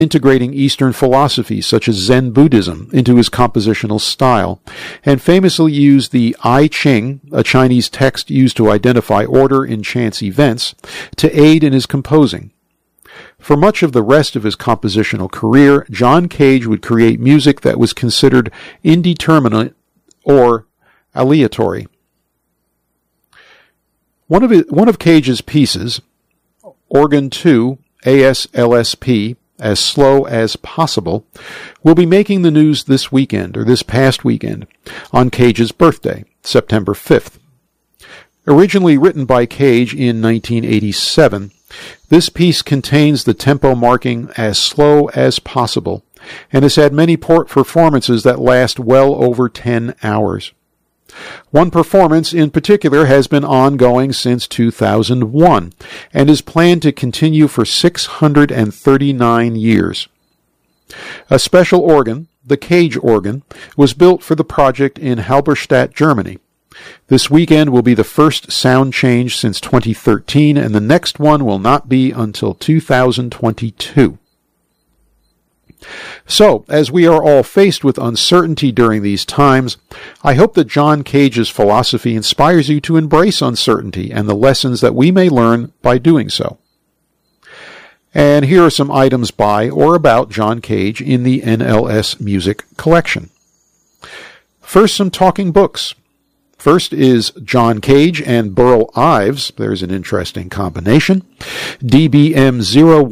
integrating Eastern philosophies such as Zen Buddhism into his compositional style, and famously used the I Ching, a Chinese text used to identify order in chance events, to aid in his composing. For much of the rest of his compositional career, John Cage would create music that was considered indeterminate or aleatory. One of Cage's pieces, Organ 2, ASLSP, As Slow as Possible, will be making the news this weekend, or this past weekend, on Cage's birthday, September 5th. Originally written by Cage in 1987, this piece contains the tempo marking As Slow as Possible, and has had many performances that last well over 10 hours. One performance in particular has been ongoing since 2001 and is planned to continue for 639 years. A special organ, the Cage organ, was built for the project in Halberstadt, Germany. This weekend will be the first sound change since 2013, and the next one will not be until 2022. So, as we are all faced with uncertainty during these times, I hope that John Cage's philosophy inspires you to embrace uncertainty and the lessons that we may learn by doing so. And here are some items by or about John Cage in the NLS Music Collection. First, some talking books. First is John Cage and Burl Ives. There's an interesting combination. DBM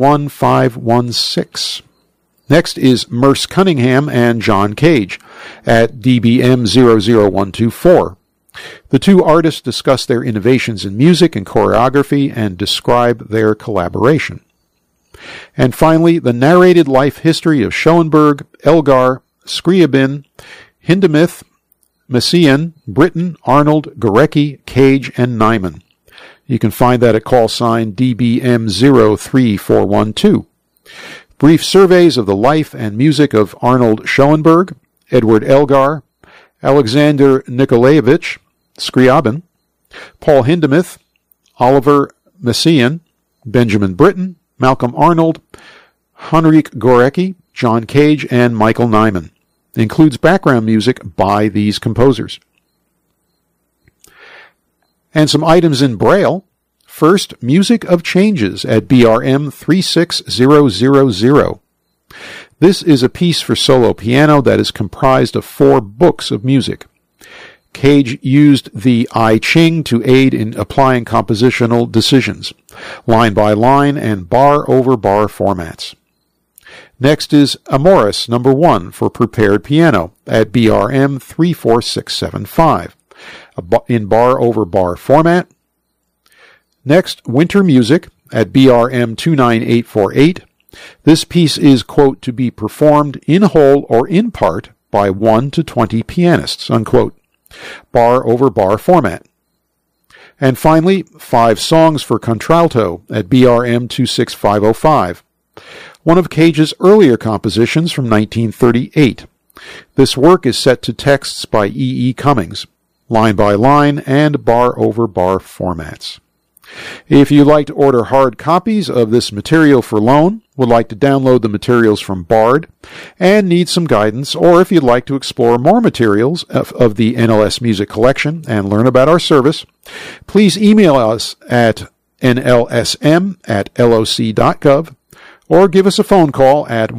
01516. Next is Merce Cunningham and John Cage at DBM 00124. The two artists discuss their innovations in music and choreography and describe their collaboration. And finally, the narrated life history of Schoenberg, Elgar, Scriabin, Hindemith, Messiaen, Britten, Arnold, Gorecki, Cage, and Nyman. You can find that at call sign DBM 03412. Brief surveys of the life and music of Arnold Schoenberg, Edward Elgar, Alexander Nikolaevich Scriabin, Paul Hindemith, Oliver Messiaen, Benjamin Britten, Malcolm Arnold, Henryk Gorecki, John Cage, and Michael Nyman. Includes background music by these composers. And some items in Braille. First, Music of Changes at BRM 36000. This is a piece for solo piano that is comprised of 4 books of music. Cage used the I Ching to aid in applying compositional decisions, line by line and bar over bar formats. Next is Amoris No. 1 for prepared piano at BRM 34675, in bar over bar format. Next, Winter Music at BRM 29848. This piece is, quote, to be performed in whole or in part by 1 to 20 pianists, unquote, bar over bar format. And finally, 5 Songs for Contralto at BRM 26505, one of Cage's earlier compositions from 1938. This work is set to texts by E. E. Cummings, line by line and bar over bar formats. If you'd like to order hard copies of this material for loan, would like to download the materials from Bard, and need some guidance, or if you'd like to explore more materials of the NLS Music Collection and learn about our service, please email us at nlsm@loc.gov or give us a phone call at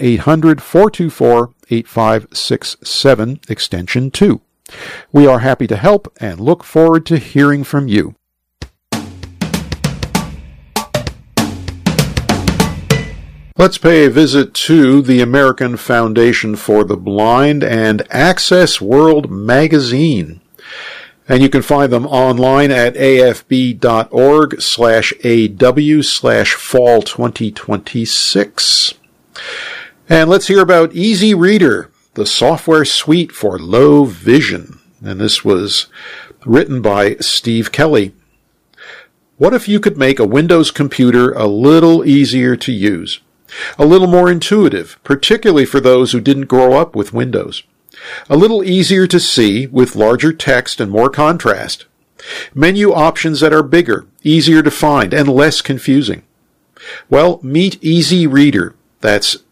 1-800-424-8567, extension 2. We are happy to help and look forward to hearing from you. Let's pay a visit to the American Foundation for the Blind and Access World magazine. And you can find them online at afb.org/aw/fall2026. And let's hear about Easy Reader, the software suite for low vision. And this was written by Steve Kelly. What if you could make a Windows computer a little easier to use? A little more intuitive, particularly for those who didn't grow up with Windows. A little easier to see with larger text and more contrast. Menu options that are bigger, easier to find, and less confusing. Well, meet Easy Reader. That's